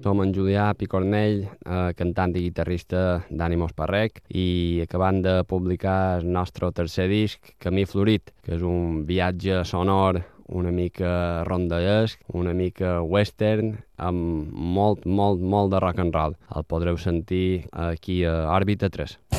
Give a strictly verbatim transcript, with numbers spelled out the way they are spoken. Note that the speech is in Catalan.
Som en Julià Picornell, eh, cantant i guitarrista d'Ànimos Parrec, i acabant de publicar el nostre tercer disc, Camí Florit, que és un viatge sonor una mica rondallesc, una mica western, amb molt, molt, molt de rock and roll. El podreu sentir aquí a Òrbita tres.